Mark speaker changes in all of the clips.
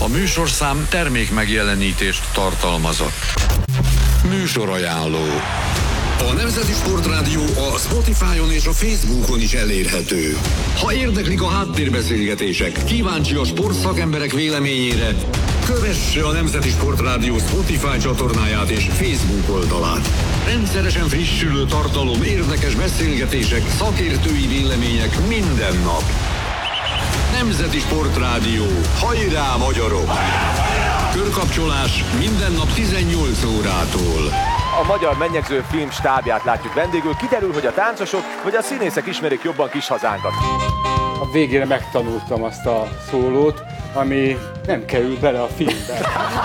Speaker 1: műsorszám termék megjelenítést tartalmazott. Műsorajánló. A Nemzeti Sportrádió a Spotify-on és a Facebookon is elérhető. Ha érdeklik a háttérbeszélgetések, kíváncsi a sportszakemberek véleményére, kövesse a Nemzeti Sportrádió Spotify csatornáját és Facebook oldalát. Rendszeresen frissülő tartalom, érdekes beszélgetések, szakértői vélemények minden nap. Nemzeti Sportrádió. Hajrá, magyarok! Körkapcsolás minden nap 18 órától.
Speaker 2: A Magyar Mennyegző Film stábját látjuk vendégül. Kiderül, hogy a táncosok vagy a színészek ismerik jobban kis hazánkat.
Speaker 3: A végére megtanultam azt a szólót, ami nem kerül bele a filmbe.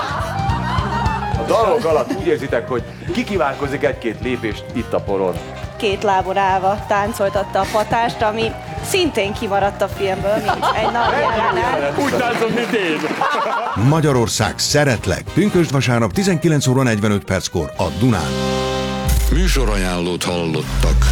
Speaker 2: A dalok alatt úgy érzitek, hogy kikívánkozik egy-két lépést itt a poron.
Speaker 4: Két lábon állva táncoltatta a patást, ami szintén kimaradt a filmből, mint egy nagy jelenet.
Speaker 3: Úgy táncol, mint én.
Speaker 5: Magyarország, szeretlek! Pünkösd vasárnap 19 óra 45 perckor a Dunán.
Speaker 1: Műsorajánlót hallottak.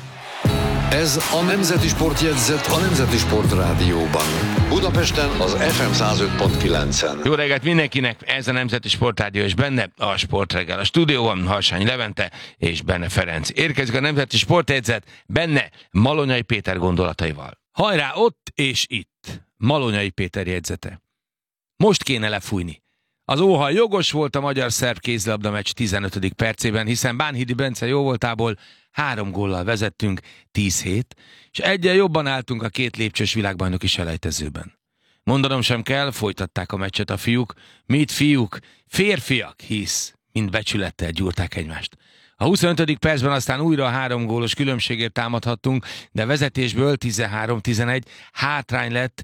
Speaker 1: Ez a Nemzeti Sportjegyzet a Nemzeti Sportrádióban. Budapesten az FM 105.9-en.
Speaker 6: Jó reggelt mindenkinek, ez a Nemzeti Sportrádió, és benne a Sportreggel. A stúdióban Harsány Levente és Benne Ferenc. Érkezik a Nemzeti Sportjegyzet, benne Malonyai Péter gondolataival. Hajrá, ott és itt. Malonyai Péter jegyzete. Most kéne lefújni. Az óhaj jogos volt a magyar-szerb kézilabda meccs 15. percében, hiszen Bánhidi Bence jóvoltából 3 góllal vezettünk 10-7, és egyen jobban álltunk a 2 lépcsős világbajnoki selejtezőben. Mondanom sem kell, folytatták a meccset a fiúk. Mit fiúk? Férfiak, hisz mind becsülettel gyúrták egymást. A 25. percben aztán újra a 3 gólos különbségért támadhattunk, de vezetésből 13-11 hátrány lett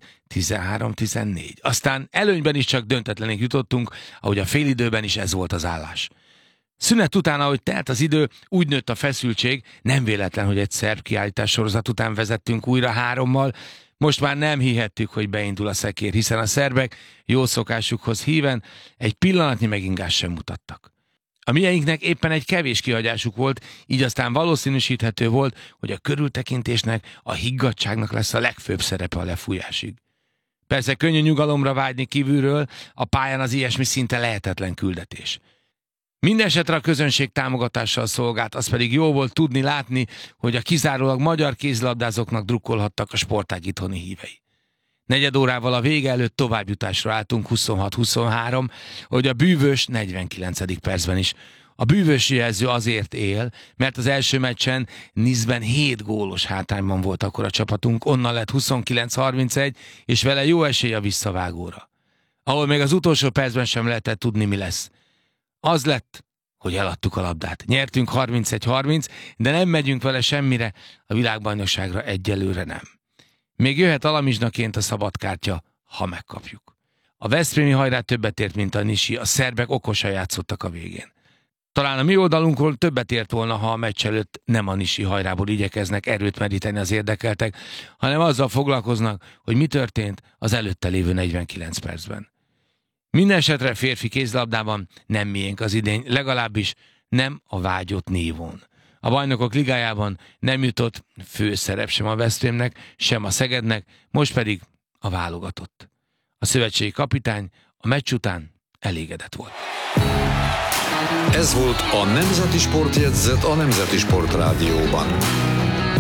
Speaker 6: 13-14. Aztán előnyben is csak döntetlenig jutottunk, ahogy a félidőben is ez volt az állás. Szünet után, ahogy telt az idő, úgy nőtt a feszültség, nem véletlen, hogy egy szerb kiállítás sorozat után vezettünk újra 3-mal, most már nem hihettük, hogy beindul a szekér, hiszen a szerbek jó szokásukhoz híven egy pillanatnyi megingást sem mutattak. A mieinknek éppen egy kevés kihagyásuk volt, így aztán valószínűsíthető volt, hogy a körültekintésnek, a higgadtságnak lesz a legfőbb szerepe a lefújásig. Persze könnyű nyugalomra vágyni kívülről, a pályán az ilyesmi szinte lehetetlen küldetés. Mindenesetre a közönség támogatással szolgált, az pedig jó volt tudni, látni, hogy a kizárólag magyar kézilabdázóknak drukkolhattak a sportág itthoni hívei. Negyed órával a vége előtt továbbjutásra álltunk 26-23, hogy a bűvös 49. percben is. A bűvösi jelző azért él, mert az első meccsen Niszben 7 gólos hátrányban volt akkor a csapatunk, onnan lett 29-31, és vele jó esély a visszavágóra. Ahol még az utolsó percben sem lehetett tudni, mi lesz. Az lett, hogy eladtuk a labdát. Nyertünk 31-30, de nem megyünk vele semmire, a világbajnokságra egyelőre nem. Még jöhet alamizsnaként a szabadkártya, ha megkapjuk. A veszprémi hajrá többet ért, mint a nisi, a szerbek okosan játszottak a végén. Talán a mi oldalunkról többet ért volna, ha a meccs előtt nem a nisi hajrából igyekeznek erőt meríteni az érdekeltek, hanem azzal foglalkoznak, hogy mi történt az előtte lévő 49 percben. Mindenesetre férfi kézilabdában nem miénk az idény, legalábbis nem a vágyott nívón. A Bajnokok Ligájában nem jutott főszerep sem a Veszprémnek, sem a Szegednek, most pedig a válogatott. A szövetségi kapitány a meccs után elégedett volt.
Speaker 1: Ez volt a Nemzeti Sportjegyzet a Nemzeti Sportrádióban.